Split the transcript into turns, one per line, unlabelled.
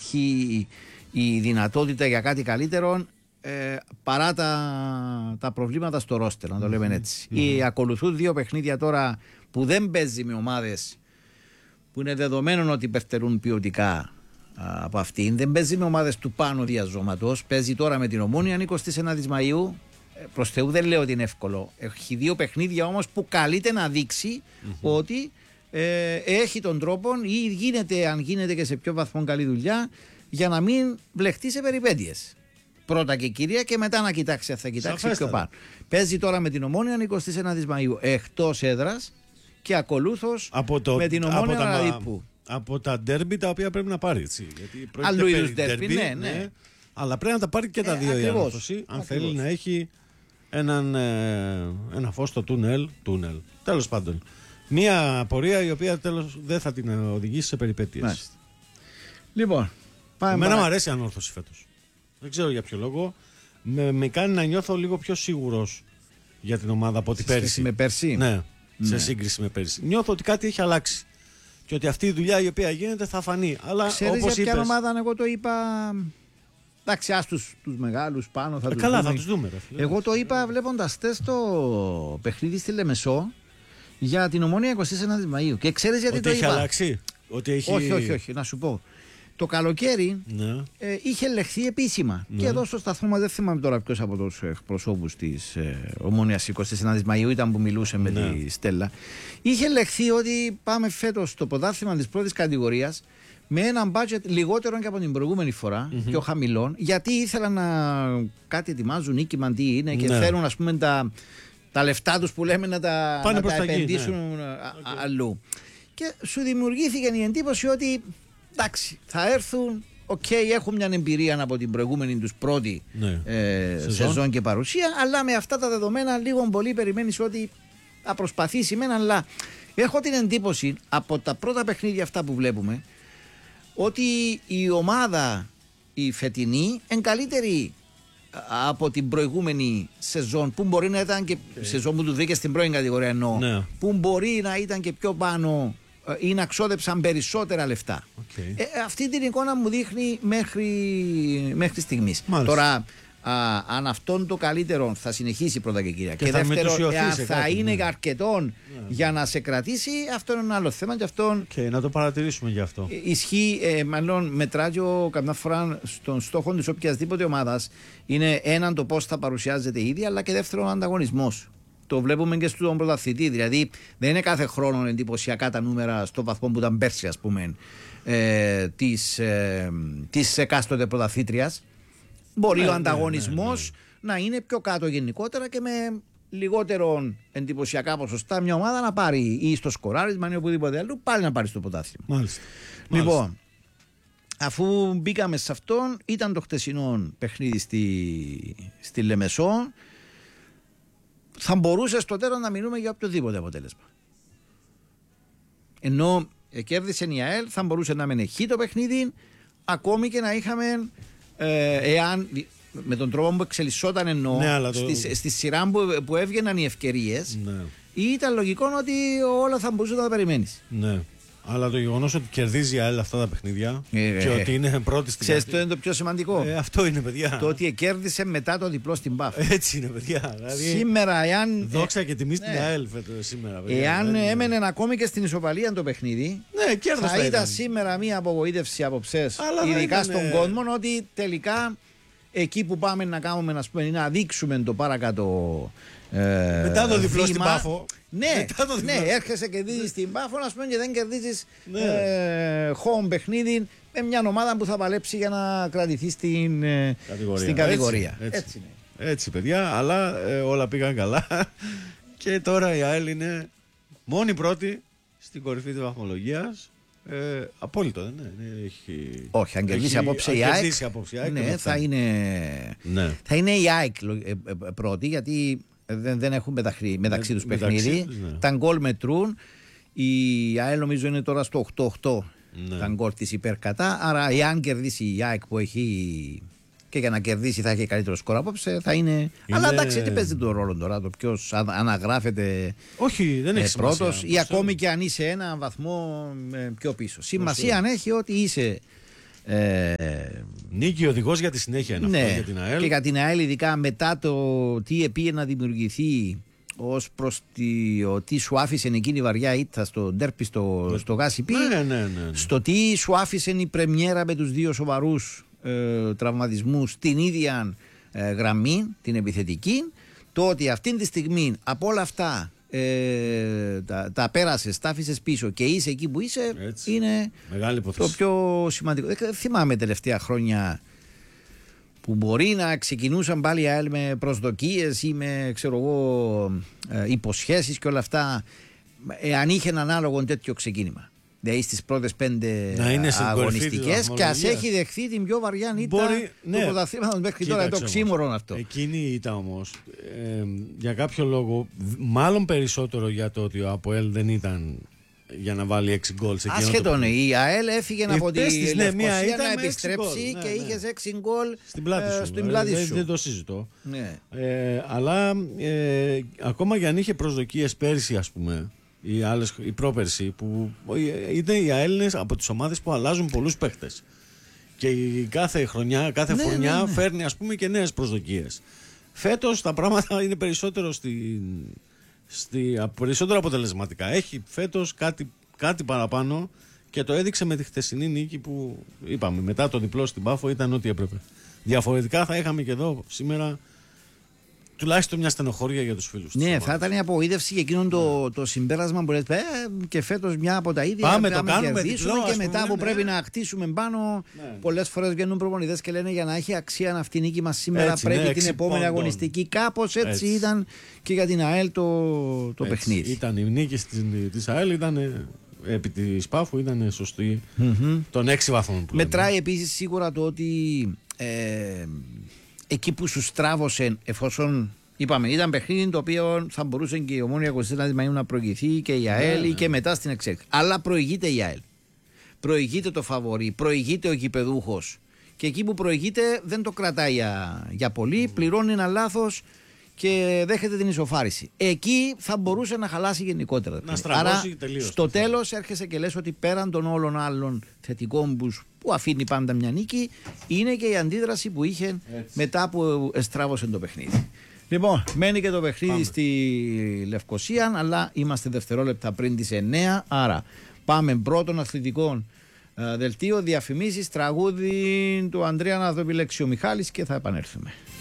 υπάρχει η δυνατότητα για κάτι καλύτερο παρά τα προβλήματα στο ρόστερ, να το λέμε έτσι. Ακολουθούν 2 παιχνίδια τώρα που δεν παίζει με ομάδες που είναι δεδομένο ότι υπερτερούν ποιοτικά από αυτήν. Δεν παίζει με ομάδες του πάνω διαζώματος. Παίζει τώρα με την Ομόνοια 29 Μαΐου. Προς Θεού δεν λέω ότι είναι εύκολο. Έχει 2 παιχνίδια όμως που καλείται να δείξει ότι έχει τον τρόπο ή γίνεται, αν γίνεται και σε πιο βαθμό, καλή δουλειά για να μην βλεχτεί σε περιπέτειες. Πρώτα και κυρία, και μετά να κοιτάξει αν θα κοιτάξει πιο πάνω. Παίζει τώρα με την Ομόνοια 29 Μαΐου εκτός έδρας και ακολούθως με την Ομόνοια Αναδίπου.
Από τα ντέρμπι τα οποία πρέπει να πάρει, έτσι.
Αλλού είδους ντέρμπι, ναι.
Αλλά πρέπει να τα πάρει και τα δύο η Ανόρθωση, αν θέλει να έχει ένα φως στο τούνελ. Τέλος πάντων. Μια πορεία η οποία τέλος δεν θα την οδηγήσει σε περιπέτειες.
Μάλιστα. Λοιπόν, πάμε.
Εμένα μου αρέσει η Ανόρθωση φέτος. Δεν ξέρω για ποιο λόγο. Με κάνει να νιώθω λίγο πιο σίγουρος για την ομάδα από ότι πέρυσι.
Με πέρσι.
Ναι, σε σύγκριση με πέρυσι. Νιώθω ότι κάτι έχει αλλάξει. Και ότι αυτή η δουλειά η οποία γίνεται θα φανεί. Αλλά
ξέρεις
όπως
για ποια
είπες...
ομάδα εγώ το είπα. Εντάξει, ας τους μεγάλους πάνω θα τους
καλά,
δούμε.
θα τους δούμε.
Εγώ το είπα βλέποντας το παιχνίδι στη Λεμεσό για την Ομόνοια 29 Μαΐου. Και ξέρεις γιατί
ότι
το είπα.
Ότι έχει αλλάξει. Ότι έχει...
Όχι, να σου πω. Το καλοκαίρι είχε ελεγχθεί επίσημα. Και εδώ στο σταθμό μας, δεν θυμάμαι τώρα ποιος από τους εκπροσώπους της Ομόνοιας 29 Μαΐου ήταν που μιλούσε με τη Στέλλα. Είχε ελεγχθεί ότι πάμε φέτος στο πρωτάθλημα της πρώτης κατηγορίας με έναν budget λιγότερο και από την προηγούμενη φορά, πιο χαμηλών, γιατί ήθελαν να κάτι ετοιμάζουν, νίκημα τι είναι, και θέλουν, ας πούμε, τα λεφτά τους που λέμε να τα επενδύσουν αλλού. Και σου δημιουργήθηκε η εντύπωση ότι εντάξει, θα έρθουν, έχουν μια εμπειρία από την προηγούμενη τους πρώτη σεζόν και παρουσία, αλλά με αυτά τα δεδομένα λίγο πολύ περιμένεις ότι θα προσπαθήσει μεν, αλλά έχω την εντύπωση από τα πρώτα παιχνίδια αυτά που βλέπουμε ότι η ομάδα η φετινή είναι καλύτερη από την προηγούμενη σεζόν, που μπορεί να ήταν και σεζόν που του βρήκε στην πρώτη κατηγορία, εννοώ, που μπορεί να ήταν και πιο πάνω ή να ξόδεψαν περισσότερα λεφτά. Αυτή την εικόνα μου δείχνει μέχρι στιγμής. Τώρα, αν αυτόν το καλύτερο θα συνεχίσει πρώτα και κυρία, και δεύτερον, αν θα είναι αρκετόν για να σε κρατήσει, αυτό είναι ένα άλλο θέμα. Και αυτό
να το παρατηρήσουμε γι' αυτό.
Ισχύει, μάλλον μετράει καμιά φορά στον στόχο της οποιασδήποτε ομάδας. Είναι έναν, το πώς θα παρουσιάζεται ήδη, αλλά και δεύτερον, ανταγωνισμός. Το βλέπουμε και στον πρωταθλητή. Δηλαδή, δεν είναι κάθε χρόνο εντυπωσιακά τα νούμερα στο βαθμό που ήταν πέρσι, ας πούμε, της εκάστοτε πρωταθλήτριας. Μπορεί ο ανταγωνισμός να είναι πιο κάτω γενικότερα και με λιγότερο εντυπωσιακά ποσοστά μια ομάδα να πάρει ή στο σκοράρισμα ή οπουδήποτε αλλού, πάλι να πάρει στο πρωτάθλημα.
Μάλιστα.
Λοιπόν, αφού μπήκαμε σε αυτόν, ήταν το χτεσινό παιχνίδι στη Λεμεσό. Θα μπορούσε στο τέλος να μιλούμε για οποιοδήποτε αποτέλεσμα. Ενώ κέρδισε η ΑΕΛ, θα μπορούσε να μείνει χ το παιχνίδι, ακόμη και να είχαμε, εάν με τον τρόπο που εξελισσόταν, εννοώ, στη σειρά που έβγαιναν οι ευκαιρίες, ήταν λογικό ότι όλα θα μπορούσε να τα περιμένεις.
Ναι. Αλλά το γεγονός ότι κερδίζει η ΑΕΛ αυτά τα παιχνίδια και ότι είναι πρώτη στην
κατηγορία. Αυτό είναι το πιο σημαντικό.
Αυτό είναι, παιδιά.
Το ότι κέρδισε μετά το διπλό στην ΠΑΦ.
Έτσι είναι, παιδιά. Δηλαδή,
σήμερα, εάν.
Δόξα και τιμή στην ΑΕΛ σήμερα, παιδιά.
Εάν έμενε ακόμη και στην ισοπαλία το παιχνίδι, θα ήταν σήμερα μια απογοήτευση απόψες. Ειδικά στον κόσμο, ότι τελικά εκεί που πάμε να κάνουμε, είναι να δείξουμε το παρακάτω.
Μετά το διπλό στην Πάφο.
Ναι, έρχεσαι και δεις την Πάφο, και δεν κερδίζεις home παιχνίδι με μια ομάδα που θα παλέψει για να κρατηθεί στην κατηγορία.
Έτσι, παιδιά, αλλά όλα πήγαν καλά. Και τώρα η ΑΕΛ είναι μόνη πρώτη στην κορυφή της βαθμολογίας. Απόλυτο, δεν είναι?
Όχι, αν κερδίσει απόψε η ΑΕΚ, θα είναι η ΑΕΚ πρώτη, γιατί δεν έχουν μεταξύ τους παιχνίδι. Τα γκολ μετρούν. Η ΑΕΛ νομίζω είναι τώρα στο 8-8 τα γκολ της υπερκατά. Άρα εάν κερδίσει η ΑΕΚ που έχει, και για να κερδίσει θα έχει καλύτερο σκορ απόψε, θα είναι. Αλλά εντάξει, τι παίζει τον ρόλο τώρα, το ποιος αναγράφεται πρώτος, ή ακόμη και αν είσαι ένα βαθμό πιο πίσω. Σημασία αν έχει ότι είσαι
Νίκη οδηγός για τη συνέχεια είναι αυτό για την ΑΕΛ.
Και για την ΑΕΛ, ειδικά μετά το τι επήγε να δημιουργηθεί ως προς τι σου άφησε εκείνη η βαριά ήττα στο ντέρπι στο Γάσιπι, στο τι σου άφησε η πρεμιέρα με τους δύο σοβαρούς τραυματισμούς την ίδια γραμμή, την επιθετική, το ότι αυτή τη στιγμή από όλα αυτά τα πέρασες, τα άφησες πίσω και είσαι εκεί που είσαι, έτσι, είναι το πιο σημαντικό. Θυμάμαι τελευταία χρόνια που μπορεί να ξεκινούσαν πάλι η ΑΕΛ με προσδοκίες ή με υποσχέσεις και όλα αυτά, αν είχε ένα ανάλογο τέτοιο ξεκίνημα. Δηλαδή στις πρώτες 5 αγωνιστικές και ας έχει δεχθεί την πιο βαριά ήττα του πρωταθλήματος μέχρι τώρα, το ξύμωρον αυτό.
Εκείνη η ήττα όμως, για κάποιο λόγο, μάλλον περισσότερο για το ότι ο ΑΠΟΕΛ δεν ήταν για να βάλει 6 γκολ.
Ασχέτον, η ΑΕΛ έφυγε από τη Λευκοσία να επιστρέψει και είχες 6 γκολ στην πλάτη σου.
Δεν το συζητώ. Αλλά ακόμα και αν είχε προσδοκίες πέρσι, ας πούμε, η πρόπερση, που ήταν οι ΑΕΛ από τις ομάδες που αλλάζουν πολλούς παίχτες. Και κάθε χρονιά φέρνει, ας πούμε, και νέες προσδοκίες. Φέτος τα πράγματα είναι περισσότερο περισσότερο αποτελεσματικά. Έχει φέτος κάτι παραπάνω και το έδειξε με τη χθεσινή νίκη που είπαμε. Μετά το διπλό στην Πάφο ήταν ό,τι έπρεπε. Διαφορετικά θα είχαμε και εδώ σήμερα τουλάχιστον μια στενοχώρια για τους φίλους.
Ναι, θα ήταν η απογοήτευση και εκείνον το συμπέρασμα που λέτε και φέτος μια από τα ίδια.
Πάμε, το κάνουμε
διπλό, και μετά που πρέπει να χτίσουμε πάνω. Πολλές φορές βγαίνουν προπονητές και λένε για να έχει αξία αυτή η νίκη μας σήμερα έτσι, πρέπει την επόμενη αγωνιστική. Κάπως έτσι ήταν και για την ΑΕΛ το παιχνίδι.
Ήταν η νίκη της ΑΕΛ, ήταν επί της Πάφου, ήταν σωστή των 6 βαθμών που
μετράει επίσης σίγουρα το ότι εκεί που σου στράβωσε, εφόσον είπαμε ήταν παιχνίδι το οποίο θα μπορούσε και η Ομόνοια Κωνσταντίνα Μαΐου να προηγηθεί και η ΑΕΛ και μετά στην εξέλιξη. Αλλά προηγείται η ΑΕΛ. Προηγείται το φαβορί, προηγείται ο γηπεδούχος. Και εκεί που προηγείται δεν το κρατάει για πολύ, πληρώνει ένα λάθος και δέχεται την ισοφάριση. Εκεί θα μπορούσε να χαλάσει γενικότερα.
Να στραβώσει τελείως.
Στο τέλος έρχεσαι και λες ότι πέραν των όλων άλλων θετικών που αφήνει πάντα μια νίκη, είναι και η αντίδραση που είχε μετά που εστράβωσε το παιχνίδι. Λοιπόν, μένει και το παιχνίδι στη Λευκοσία, αλλά είμαστε δευτερόλεπτα πριν τις 9, άρα πάμε πρώτον αθλητικών δελτίο, διαφημίσεις, τραγούδι του Ανδρέα Ναδοπηλέξη ο Μιχάλης και θα επανέλθουμε.